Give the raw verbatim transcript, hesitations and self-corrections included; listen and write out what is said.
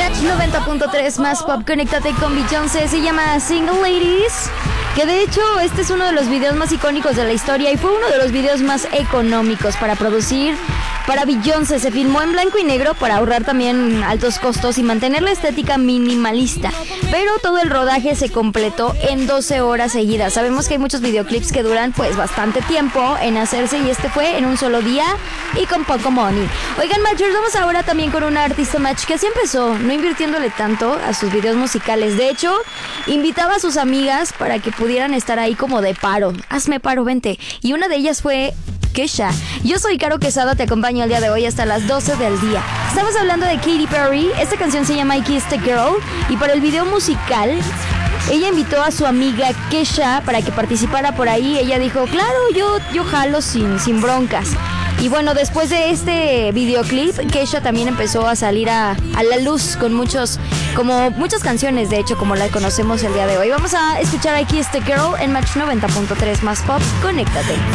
noventa punto tres más pop, conéctate con Beyoncé, se llama Single Ladies. Que de hecho este es uno de los videos más icónicos de la historia y fue uno de los videos más económicos para producir para Beyoncé. Se filmó en blanco y negro para ahorrar también altos costos y mantener la estética minimalista. Pero todo el rodaje se completó en doce horas seguidas. Sabemos que hay muchos videoclips que duran pues bastante tiempo en hacerse y este fue en un solo día y con poco money. Oigan, Matchers, vamos ahora también con una artista Match que así empezó, no invirtiéndole tanto a sus videos musicales. De hecho, invitaba a sus amigas para que pudieran estar ahí como de paro. Hazme paro, vente. Y una de ellas fue Kesha. Yo soy Caro Quesada, te acompaño el día de hoy hasta las doce del día. Estamos hablando de Katy Perry. Esta canción se llama I Kissed a Girl y para el video musical ella invitó a su amiga Kesha para que participara por ahí. Ella dijo, claro, yo, yo jalo sin, sin broncas. Y bueno, después de este videoclip, Kesha también empezó a salir a, a la luz con muchos, como muchas canciones, de hecho, como la conocemos el día de hoy. Vamos a escuchar I Kissed a Girl en Match noventa punto tres más pop. Conéctate.